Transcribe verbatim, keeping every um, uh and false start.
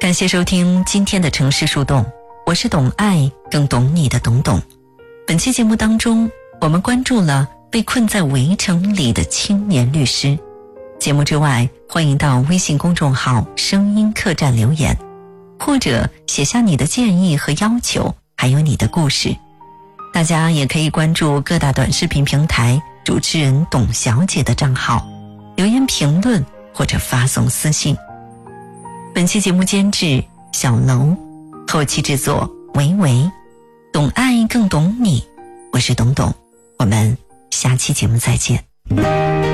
感谢收听今天的城市树洞，我是懂爱更懂你的董董。本期节目当中，我们关注了被困在围城里的青年律师。节目之外，欢迎到微信公众号声音客栈留言，或者写下你的建议和要求，还有你的故事。大家也可以关注各大短视频平台主持人董小姐的账号，留言评论或者发送私信。本期节目监制小楼，后期制作维维，懂爱更懂你，我是董董，我们下期节目再见。